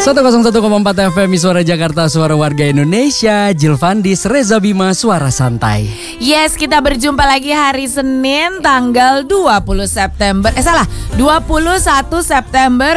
101,4 FM Suara Jakarta, suara warga Indonesia. Jill Fandis, Reza Bima, suara santai. Yes, kita berjumpa lagi hari Senin tanggal 21 September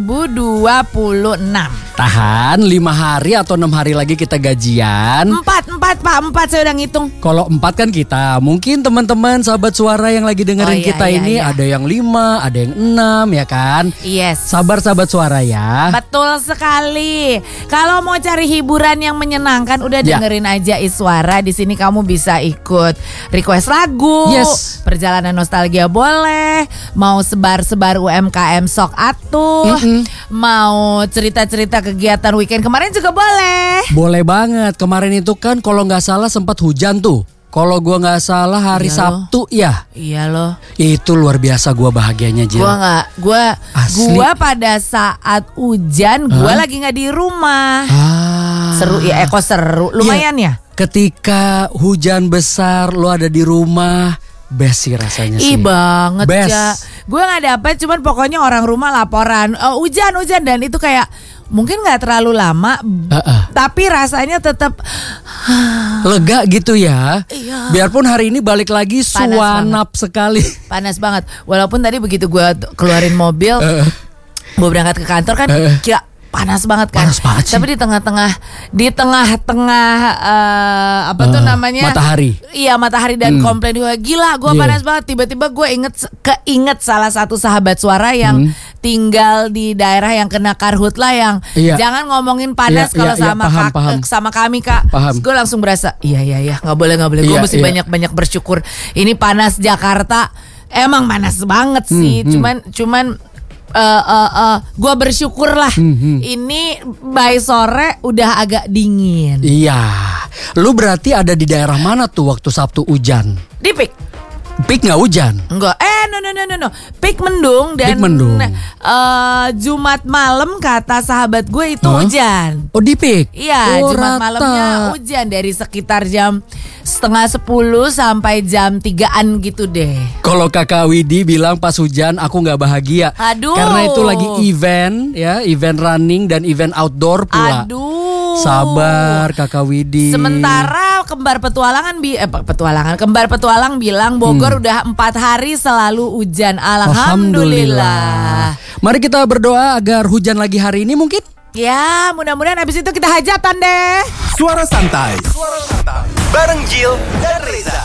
2026. Tahan 5 hari atau 6 hari lagi kita gajian. 4 Pak, saya udah ngitung. Kalau 4 kan kita, mungkin teman-teman sahabat suara yang lagi dengerin kita ini ada yang 5, ada yang 6 ya kan. Yes. Sabar sahabat suara ya. Betul sekali. Kalau mau cari hiburan yang menyenangkan, udah dengerin aja Iswara. Di sini kamu bisa ikut request lagu, perjalanan nostalgia boleh, mau sebar-sebar UMKM sok atuh, mau cerita-cerita kegiatan weekend kemarin juga boleh. Boleh banget. Kemarin itu kan kalau nggak salah sempat hujan tuh. Kalau gue nggak salah hari Sabtu ya. Iya loh. Itu luar biasa gue bahagianya Jill. Gue pada saat hujan gue lagi nggak di rumah. Seru ya, seru. Lumayan ya. Ketika hujan besar lo ada di rumah, best sih rasanya sih. Banget best. Ya. Gue nggak dapet, cuman pokoknya orang rumah laporan hujan dan itu kayak mungkin nggak terlalu lama, tapi rasanya tetap lega gitu ya. Iya. Biarpun hari ini balik lagi suanap sekali. Panas banget. Walaupun tadi begitu gue keluarin mobil, gue berangkat ke kantor kan, kira panas banget kan. Panas banget sih. Tapi di tengah-tengah tuh namanya matahari. Iya, matahari dan komplain gue, gila gue panas banget. Tiba-tiba gue keinget salah satu sahabat suara yang tinggal di daerah yang kena karhutlah, yang jangan ngomongin panas kalau sama kami Kak. Gue langsung berasa iya nggak boleh gue mesti banyak bersyukur. Ini panas Jakarta emang panas banget sih. Cuman gue bersyukur lah. Ini by sore udah agak dingin. Iya. Lu berarti ada di daerah mana tuh waktu Sabtu hujan? Di Pik nggak hujan? Enggak. No. Pik mendung dan Jumat malam kata sahabat gue itu hujan. Oh di Pik? Iya, Jumat malamnya hujan dari sekitar jam 9:30 sampai jam 3-an gitu deh. Kalau Kakak Widi bilang pas hujan aku nggak bahagia. Aduh. Karena itu lagi event running dan event outdoor pula. Aduh. Sabar Kakak Widi. Sementara kembar petualang bilang Bogor udah 4 hari selalu hujan. Alhamdulillah. Mari kita berdoa agar hujan lagi hari ini mungkin. Ya, mudah-mudahan habis itu kita hajatan deh. Suara santai bareng Jill dan Reza.